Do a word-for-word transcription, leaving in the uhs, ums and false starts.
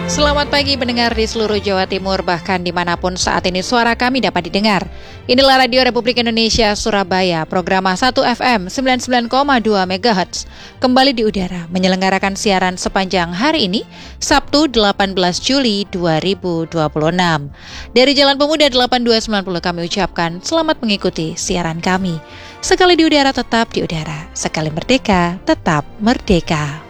Selamat pagi pendengar di seluruh Jawa Timur, bahkan dimanapun saat ini suara kami dapat didengar. Inilah Radio Republik Indonesia Surabaya, program satu F M sembilan puluh sembilan koma dua megahertz. Kembali di udara, menyelenggarakan siaran sepanjang hari ini, Sabtu delapan belas Juli dua ribu dua puluh enam. Dari Jalan Pemuda delapan dua sembilan nol kami ucapkan selamat mengikuti siaran kami. Sekali di udara tetap di udara, sekali merdeka tetap merdeka.